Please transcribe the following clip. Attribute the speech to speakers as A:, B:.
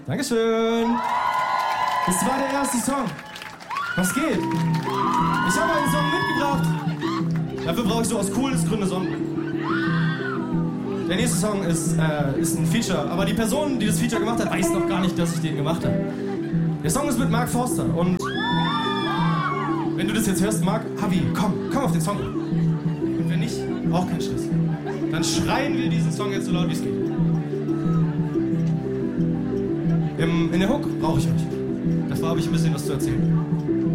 A: Dankeschön. Das war der erste Song. Was geht? Ich habe einen Song mitgebracht. Dafür brauche ich so aus Coolness-Gründen Sonnenbrille. Der nächste Song ist ein Feature, aber die Person, die das Feature gemacht hat, weiß noch gar nicht, dass ich den gemacht habe. Der Song ist mit Mark Forster und wenn du das jetzt hörst, Mark, Havi, komm auf den Song. Und wenn nicht, auch kein Stress. Dann schreien wir diesen Song jetzt so laut, wie es geht. In der Hook brauche ich euch. Davor habe ich ein bisschen was zu erzählen.